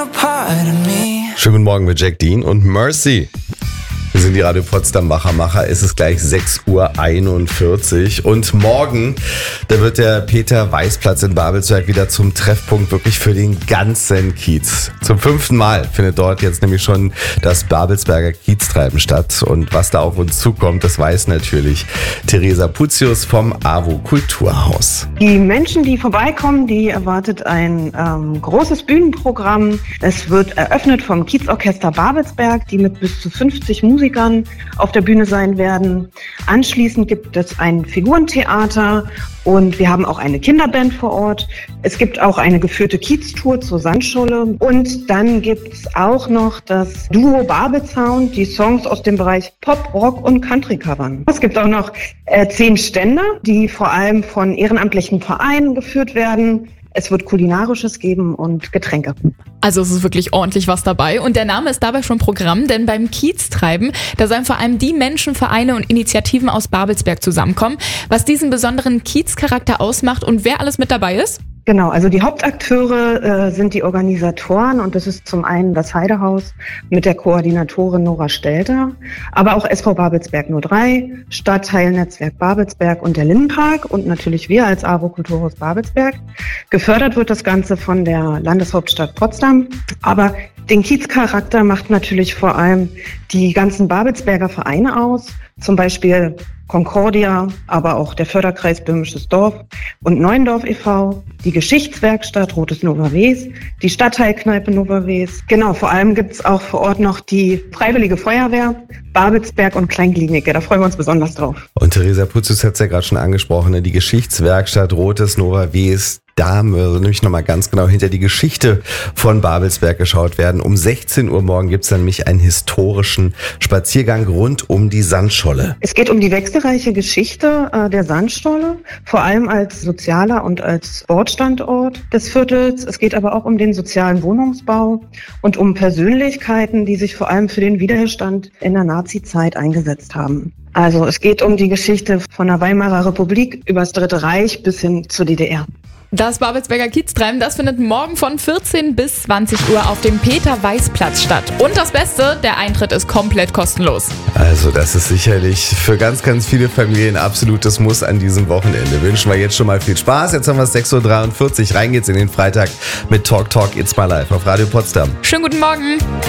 Schönen guten Morgen mit Jack Dean und Mercy. Wir sind die Radio Potsdam Macher. Es ist gleich 6:41 Uhr und morgen, da wird der Peter-Weiß-Platz in Babelsberg wieder zum Treffpunkt wirklich für den ganzen Kiez. Zum 5. Mal findet dort jetzt nämlich schon das Babelsberger Kieztreiben statt. Und was da auf uns zukommt, das weiß natürlich Theresa Putzius vom AWO Kulturhaus. Die Menschen, die vorbeikommen, die erwartet ein großes Bühnenprogramm. Es wird eröffnet vom Kiezorchester Babelsberg, die mit bis zu 50 Musikern auf der Bühne sein werden. Anschließend gibt es ein Figurentheater und wir haben auch eine Kinderband vor Ort. Es gibt auch eine geführte Kieztour zur Sandscholle und dann gibt es auch noch das Duo Babelsound, die Songs aus dem Bereich Pop, Rock und Country covern. Es gibt auch noch 10 Ständer, die vor allem von ehrenamtlichen Vereinen geführt werden. Es wird Kulinarisches geben und Getränke. Also es ist wirklich ordentlich was dabei und der Name ist dabei schon Programm, denn beim Kieztreiben, da sollen vor allem die Menschen, Vereine und Initiativen aus Babelsberg zusammenkommen. Was diesen besonderen Kiezcharakter ausmacht und wer alles mit dabei ist? Genau, also die Hauptakteure sind die Organisatoren und das ist zum einen das Heidehaus mit der Koordinatorin Nora Stelter, aber auch SV Babelsberg 03, Stadtteilnetzwerk Babelsberg und der Lindenpark und natürlich wir als AWO Kulturhaus Babelsberg. Gefördert wird das Ganze von der Landeshauptstadt Potsdam, aber den Kiezcharakter macht natürlich vor allem die ganzen Babelsberger Vereine aus, zum Beispiel Concordia, aber auch der Förderkreis Böhmisches Dorf und Neuendorf e.V., die Geschichtswerkstatt Rotes Nova Wes, die Stadtteilkneipe Nova Wes. Genau, vor allem gibt es auch vor Ort noch die Freiwillige Feuerwehr, Babelsberg und Kleinklinike. Da freuen wir uns besonders drauf. Und Theresa Putzius hat es ja gerade schon angesprochen, die Geschichtswerkstatt Rotes Nova Wes. Da soll nämlich nochmal ganz genau hinter die Geschichte von Babelsberg geschaut werden. Um 16 Uhr morgen gibt es dann nämlich einen historischen Spaziergang rund um die Sandscholle. Es geht um die wechselreiche Geschichte der Sandscholle, vor allem als sozialer und als Sportstandort des Viertels. Es geht aber auch um den sozialen Wohnungsbau und um Persönlichkeiten, die sich vor allem für den Widerstand in der Nazi-Zeit eingesetzt haben. Also es geht um die Geschichte von der Weimarer Republik über das Dritte Reich bis hin zur DDR. Das Babelsberger Kieztreiben, das findet morgen von 14 bis 20 Uhr auf dem Peter-Weiß-Platz statt. Und das Beste, der Eintritt ist komplett kostenlos. Also das ist sicherlich für ganz, ganz viele Familien absolutes Muss an diesem Wochenende. Wünschen wir jetzt schon mal viel Spaß. Jetzt haben wir es 6:43 Uhr. Rein geht's in den Freitag mit Talk It's My Life auf Radio Potsdam. Schönen guten Morgen.